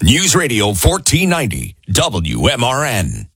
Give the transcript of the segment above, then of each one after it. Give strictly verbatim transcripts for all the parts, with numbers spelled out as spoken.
News Radio fourteen ninety, W M R N.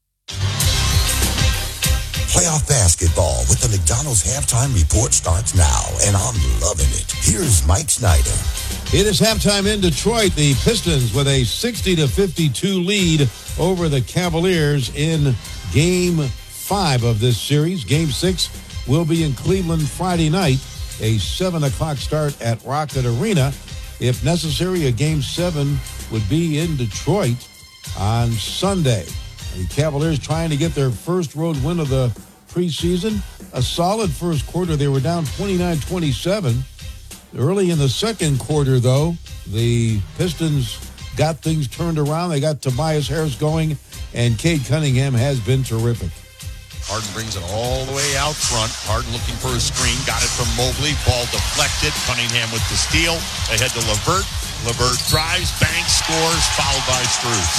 Playoff basketball with the McDonald's halftime report starts now, and I'm loving it. Here's Mike Snyder. It is halftime in Detroit. The Pistons with a sixty to fifty-two lead over the Cavaliers in Game five of this series. Game six will be in Cleveland Friday night, a seven o'clock start at Rocket Arena. If necessary, a Game seven would be in Detroit on Sunday. The Cavaliers trying to get their first road win of the preseason. A solid first quarter. They were down twenty-nine twenty-seven. Early in the second quarter, though, the Pistons got things turned around. They got Tobias Harris going, and Cade Cunningham has been terrific. Harden brings it all the way out front. Harden looking for a screen. Got it from Mobley. Ball deflected. Cunningham with the steal. Ahead to LeVert. LeVert drives, banks, scores, fouled by Strus.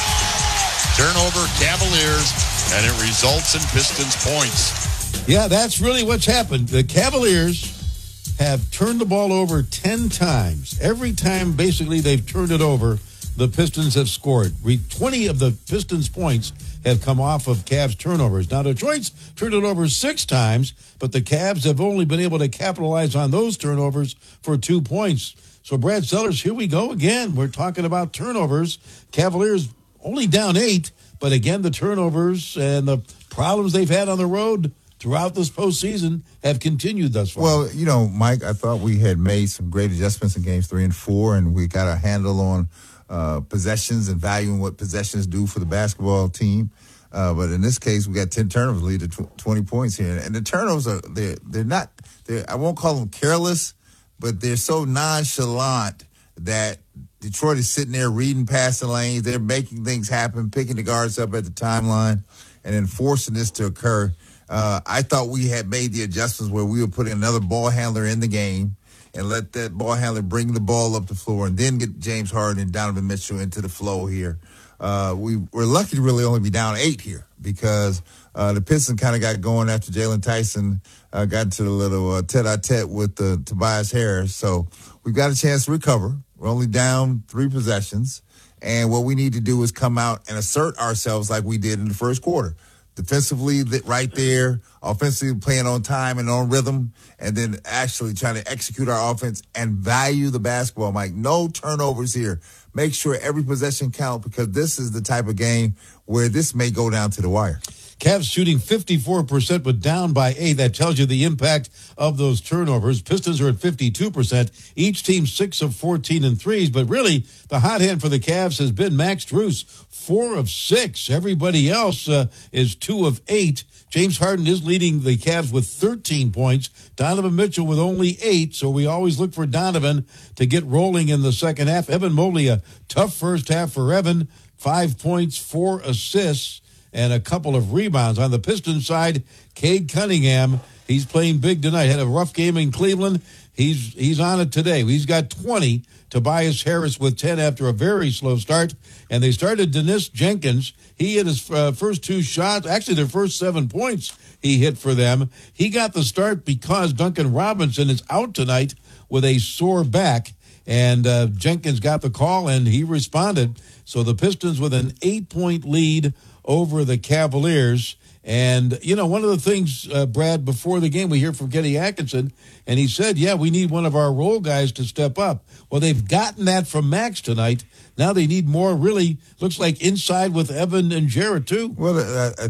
Turnover, Cavaliers, and it results in Pistons points. Yeah, that's really what's happened. The Cavaliers have turned the ball over ten times. Every time, basically, they've turned it over, the Pistons have scored. twenty of the Pistons' points have come off of Cavs turnovers. Now, Detroit's turned it over six times, but the Cavs have only been able to capitalize on those turnovers for two points. So, Brad Sellers, here we go again. We're talking about turnovers. Cavaliers only down eight, but again, the turnovers and the problems they've had on the road throughout this postseason have continued thus far. Well, you know, Mike, I thought we had made some great adjustments in games three and four, and we got a handle on uh, possessions and valuing what possessions do for the basketball team. Uh, but in this case, we got ten turnovers, lead to tw- twenty points here. And the turnovers are, they're, they're not, they're, I won't call them careless, but they're so nonchalant that Detroit is sitting there reading past the lanes. They're making things happen, picking the guards up at the timeline, and then forcing this to occur. Uh, I thought we had made the adjustments where we were putting another ball handler in the game and let that ball handler bring the ball up the floor and then get James Harden and Donovan Mitchell into the flow here. Uh, we were lucky to really only be down eight here because uh, the Pistons kind of got going after Jalen Tyson uh, got into the little uh, tete-a-tete with uh, Tobias Harris. So we've got a chance to recover. We're only down three possessions. And what we need to do is come out and assert ourselves like we did in the first quarter. Defensively, right there, offensively playing on time and on rhythm, and then actually trying to execute our offense and value the basketball, Mike. No turnovers here. Make sure every possession counts because this is the type of game where this may go down to the wire. Cavs shooting fifty-four percent, but down by eight. That tells you the impact of those turnovers. Pistons are at fifty-two percent. Each team six of fourteen in threes, but really the hot hand for the Cavs has been Max Strus, four of six. Everybody else uh, is two of eight. James Harden is leading the Cavs with thirteen points. Donovan Mitchell with only eight, so we always look for Donovan to get rolling in the second half. Evan Mobley, a tough first half for Evan. Five points, four assists, and a couple of rebounds. On the Pistons side, Cade Cunningham, he's playing big tonight. Had a rough game in Cleveland. He's he's on it today. He's got twenty. Tobias Harris with ten after a very slow start. And they started Dennis Jenkins. He hit his uh, first two shots, actually their first seven points he hit for them. He got the start because Duncan Robinson is out tonight with a sore back. And uh, Jenkins got the call, and he responded. So the Pistons with an eight-point lead over the Cavaliers. And, you know, one of the things, uh, Brad, before the game, we hear from Kenny Atkinson, and he said, yeah, we need one of our role guys to step up. Well, they've gotten that from Max tonight. Now they need more, really, looks like inside with Evan and Jarrett, too. Well, uh,